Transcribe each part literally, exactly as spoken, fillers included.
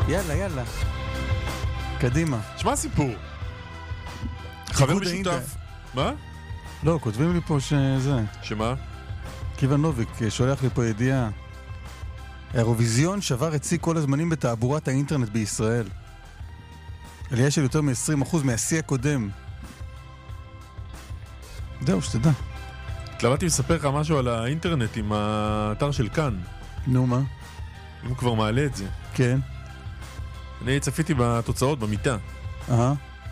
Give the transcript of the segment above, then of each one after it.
יאללה, יאללה. קדימה. שמה סיפור? חבר משותף. מה? לא, כותבים לי פה שזה. שמה? קיוון נוביק שולח לי פה ידיעה. האירוויזיון שבר את שיא כל הזמנים בתעבורת האינטרנט בישראל. עלייה של יותר מ-עשרים אחוז מהשיא הקודם. זהו, שתדע. התלבטתי לספר לך משהו על האינטרנט עם האתר של כאן. נו, מה? אם הוא כבר מעלה את זה. כן. אני צפיתי בתוצאות במיטה. אהה.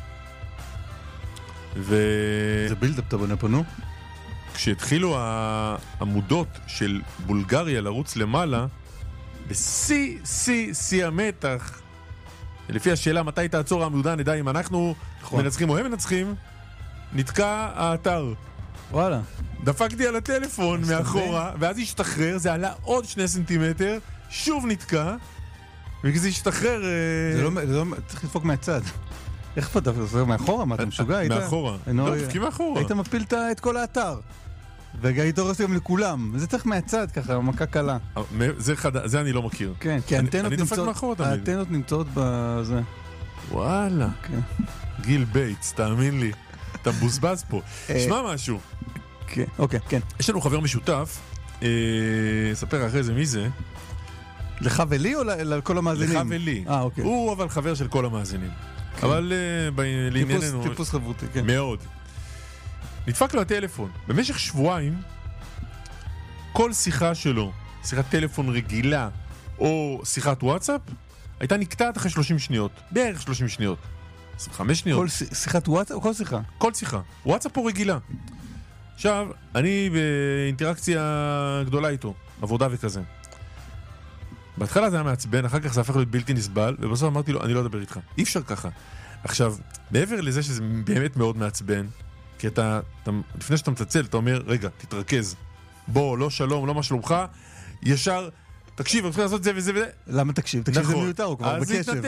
ו... זה בילדאפ אתה בונה פה, נו? כשהתחילו העמודות של בולגריה לרוץ למעלה, בשיא, שיא, שיא המתח, לפי השאלה מתי תעצור העמודה, נדע אם אנחנו נכון. מנצחים או הם מנצחים, נתקע האתר. וואלה. דפקתי על הטלפון מאחורה, ואז השתחרר, זה עלה עוד שני סנטימטר, שוב נתקע, וכזה השתחרר... זה לא, זה לא, צריך לדפוק מהצד. איך פה דפק? זה מאחורה? מה, אתה משוגע? מאחורה. לא, דפקים מאחורה. היית מפיל את כל האתר. והיית הורס גם לכולם. זה צריך מהצד ככה, מכה קלה. זה, חד... זה אני לא מכיר. כן, כי האנטנות נמצאות... האנטנות נמצאות בזה. וואלה. כן. גיל בייטס, תאמין לי. אתה מבוזבז פה. שמע משהו. כן, אוקיי, כן. יש לנו חבר משותף, ספר אחרי זה מי זה. לך ולי או לכל המאזינים? לך ולי. אה, אוקיי. הוא אבל חבר של כל המאזינים. אבל לענייננו... טיפוס חברותי, כן. מאוד. נדפק לו הטלפון. במשך שבועיים, כל שיחה שלו, שיחת טלפון רגילה, או שיחת וואטסאפ, הייתה נקטעת אחרי שלושים שניות. בערך שלושים שניות. עשרים וחמש שניות. כל שיחת וואטסאפ או כל שיחה? כל שיחה. וואטסאפ או רגילה. עכשיו, אני באינטראקציה גדולה איתו, עבודה וכזה. בהתחלה זה היה מעצבן, אחר כך זה הפך להיות בלתי נסבל, ובסוף אמרתי לו, אני לא אדבר איתך. אי אפשר ככה. עכשיו, מעבר לזה שזה באמת מאוד מעצבן, כי אתה, אתה לפני שאתה מצלצל, אתה אומר, רגע, תתרכז. בוא, לא שלום, לא מה שלומך, ישר, תקשיב, אני רוצה לעשות זה וזה וזה. למה תקשיב? תקשיב, זה מיותר, הוא כבר בקשב.